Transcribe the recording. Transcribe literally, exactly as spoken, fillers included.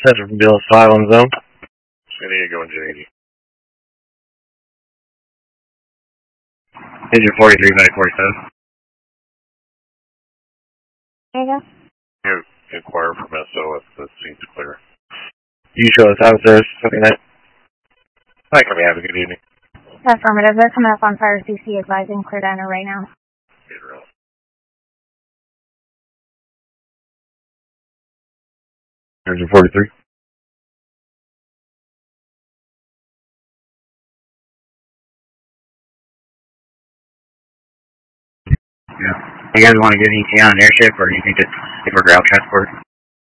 Center from Bill Asylum Zone. San Diego and J eighty. Engine forty-three by forty-seven. There you go. You inquire from S O if the scene's clear. You show us officers, something like that. Hi, can we have a good evening? Affirmative. They're coming up on fire C C advising clear diner right now. Engine forty-three. Yeah. You guys want to get an E T A on an airship, or do you think that if we're ground transport?